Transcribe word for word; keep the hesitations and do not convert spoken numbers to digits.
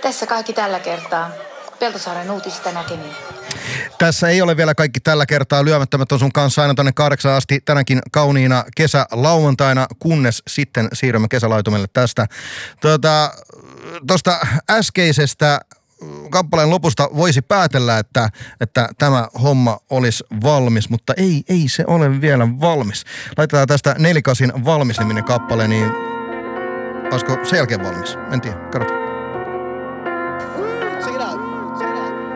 Tässä kaikki tällä kertaa. Peltosaaren uutisista näkemiin. Tässä ei ole vielä kaikki tällä kertaa. Lyömättömät on sun kanssa aina tänne kahdeksan asti tänäkin kauniina kesälauantaina, kunnes sitten siirrymme kesälaitumelle tästä. Tuota, tuosta äskeisestä kappaleen lopusta voisi päätellä, että, että tämä homma olisi valmis, mutta ei, ei se ole vielä valmis. Laitetaan tästä Nelikasin Valmis-niminen kappale, niin olisiko sen jälkeen valmis? En tiedä, katsotaan.